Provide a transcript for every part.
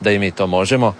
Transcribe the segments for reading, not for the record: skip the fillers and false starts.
da i mi to možemo.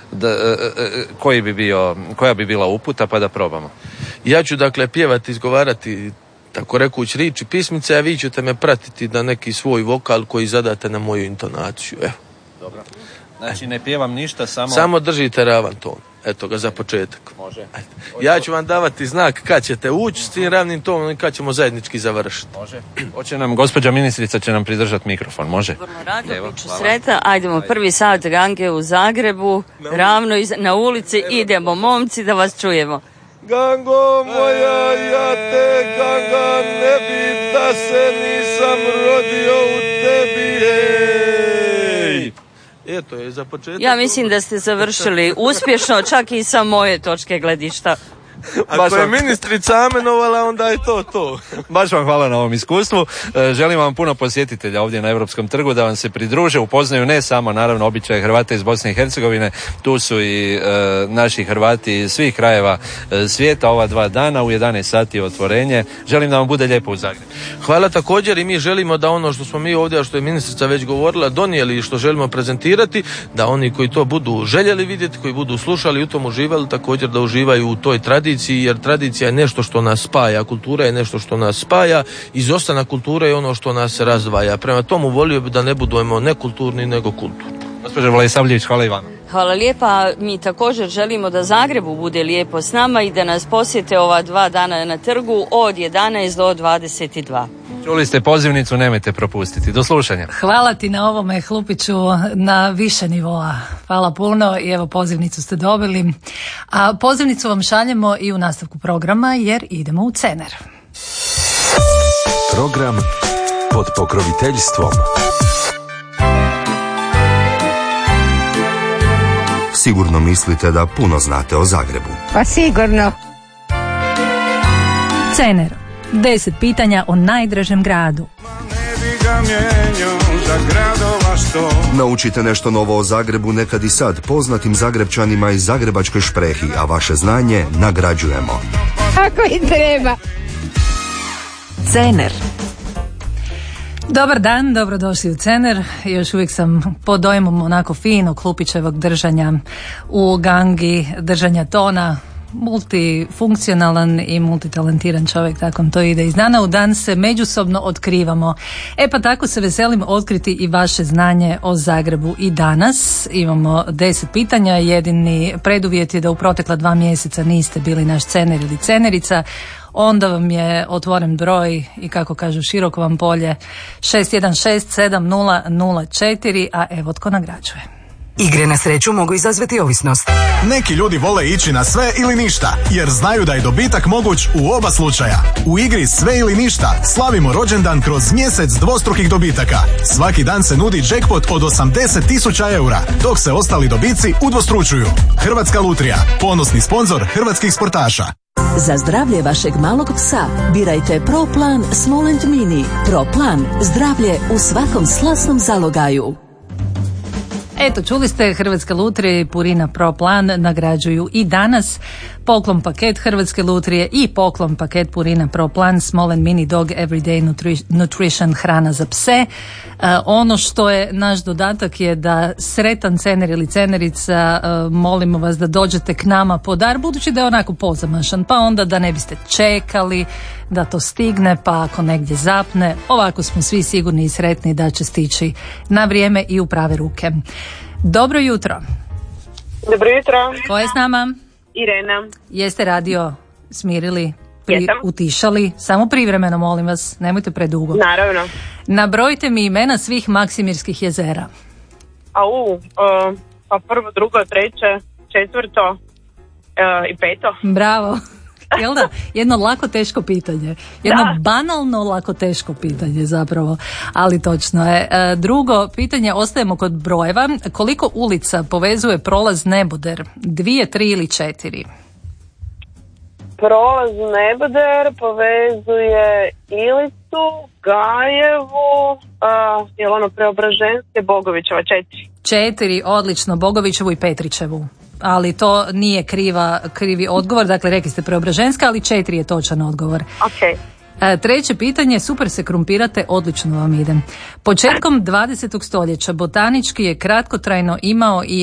Koja bi bila uputa, pa da probamo? Ja ću dakle pjevati, izgovarati tako rekuć riči pismice, a vi ćete me pratiti na neki svoj vokal koji zadate na moju intonaciju. Evo. Dobro. Znači ne pjevam ništa, samo držite ravan ton. Eto ga za početak. Može. Ja ću vam davati znak kad ćete ući s tim ravnim tonom i kad ćemo zajednički završiti. Može. Hoće nam, gospođa ministrica će nam pridržati mikrofon, može? Vrlo rado, bit ću sretna. Ajdemo, prvi sat Gange u Zagrebu, ravno na ulici, idemo momci da vas čujemo. Gango moja, ja te Ganga ne bi da se nisam rodio u tebi, hej. Eto je za početak. Ja mislim da ste završili uspješno, čak i sa moje točke gledišta. Ako je ministrica amenovala, onda je to. Baš vam hvala na ovom iskustvu. Želim vam puno posjetitelja ovdje na Europskom trgu da vam se pridruže, upoznaju ne samo naravno običaje Hrvata iz Bosne i Hercegovine, tu su i naši Hrvati iz svih krajeva svijeta. Ova 2 dana u 11 sati otvorenje. Želim da vam bude lijepo u Zagrebu. Hvala također, i mi želimo da ono što smo mi ovdje, a što je ministrica već govorila, donijeli i što želimo prezentirati, da oni koji to budu željeli vidjeti, koji budu slušali, u tom uživali, također da uživaju u toj tradiciji, jer tradicija je nešto što nas spaja, kultura je nešto što nas spaja, izostanak kulture je ono što nas razdvaja. Prema tomu volio bi da ne budemo nekulturni nego kulturni. Gospođa Vlaisavljević, hvala i vama. Hvala lijepa, mi također želimo da Zagrebu bude lijepo s nama i da nas posjete ova 2 dana na trgu od 11 do 22. Čuli ste pozivnicu, nemojte propustiti. Do slušanja. Hvala ti na ovome, Hlupiću, na više nivoa. Hvala puno i evo pozivnicu ste dobili. A pozivnicu vam šaljemo i u nastavku programa jer idemo u Cener. Program pod pokroviteljstvom. Sigurno mislite da puno znate o Zagrebu. Pa sigurno. Cener. 10 pitanja o najdražem gradu. Naučite nešto novo o Zagrebu nekad i sad poznatim Zagrebčanima i Zagrebačkoj šprehi, a vaše znanje nagrađujemo. Ako i treba. Cener. Dobar dan, dobrodošli u Cener. Još uvijek sam pod dojmom onako finog Hlupićevog držanja u Gangi, držanja tona. Multifunkcionalan i multitalentiran čovjek, tako to ide. Iz dana u dan se međusobno otkrivamo. Pa tako se veselim otkriti i vaše znanje o Zagrebu i danas. Imamo 10 pitanja, jedini preduvjet je da u protekla 2 mjeseca niste bili naš cener ili cenerica. Onda vam je otvoren broj i kako kažu široko vam polje 6167004, a evo tko nagrađuje. Igre na sreću mogu izazvati ovisnost. Neki ljudi vole ići na sve ili ništa, jer znaju da je dobitak moguć u oba slučaja. U igri Sve ili ništa slavimo rođendan kroz mjesec dvostrukih dobitaka. Svaki dan se nudi jackpot od 80.000 eura, dok se ostali dobici udvostručuju. Hrvatska lutrija, ponosni sponzor hrvatskih sportaša. Za zdravlje vašeg malog psa birajte Pro Plan Small & Mini. Pro Plan, zdravlje u svakom slasnom zalogaju. Eto, čuli ste, Hrvatska lutrija i Purina Pro Plan nagrađuju i danas. Poklon paket Hrvatske lutrije i poklon paket Purina Pro Plan Small and Mini Dog Everyday Nutrition, hrana za pse. Ono što je naš dodatak je da sretan cener ili cenerica, molimo vas da dođete k nama po dar, budući da je onako pozamašan, pa onda da ne biste čekali da to stigne, pa ako negdje zapne, ovako smo svi sigurni i sretni da će stići na vrijeme i u prave ruke. Dobro jutro. Dobro jutro. Ko je s nama? Irena. Jeste radio smirili? Jesam. Utišali? Samo privremeno, molim vas, nemojte predugo. Naravno. Nabrojite mi imena svih Maksimirskih jezera. Pa prvo, drugo, treće, četvrto i peto. Bravo. Jel da? Jedno lako teško pitanje. Jedno banalno lako teško pitanje zapravo, ali točno je. Drugo pitanje, ostajemo kod brojeva. Koliko ulica povezuje prolaz Neboder? 2, 3 ili 4? Prolaz Neboder povezuje Ilicu, Gajevu, Preobraženske, Bogovićeva, 4. 4, odlično, Bogovićevu i Petrićevu. Ali to nije krivi odgovor, dakle rekli ste Preobraženska, ali 4 je točan odgovor. Ok. Treće pitanje, super se krumpirate, odlično vam ide. Početkom 20. stoljeća botanički je kratkotrajno imao i